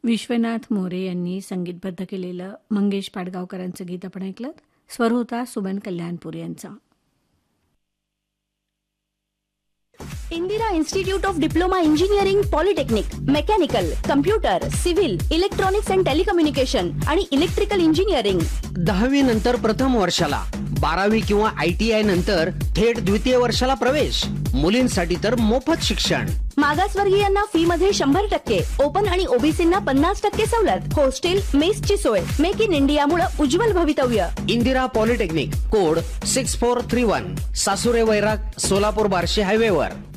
विश्वनाथ मोरे यांनी संगीतबद्ध केलेलं मंगेश पाडगावकरांचं गीत आपण ऐकलं. स्वर होता सुमन कल्याणपूर यांचा. Indira institute of diploma engineering, polytechnic, mechanical, computer, civil, electronics and telecommunication आणि इलेक्ट्रिकल इंजिनिअरिंग. 10वी नंतर प्रथम वर्षाला, 12वी किंवा ITI नंतर थेट द्वितीय वर्षाला प्रवेश. मुलींसाठी तर मोफत शिक्षण. मागासवर्गीयांना फी मध्ये 100%, ओपन आणि ओबीसींना 50% सवलत. हॉस्टेल, मेसची सोय. मेक इन इंडिया मुळे उज्ज्वल भवितव्य. इंदिरा पॉलिटेक्निक, कोड 6431, सासुरे वैराग, सोलापूर बार्शी हायवेवर.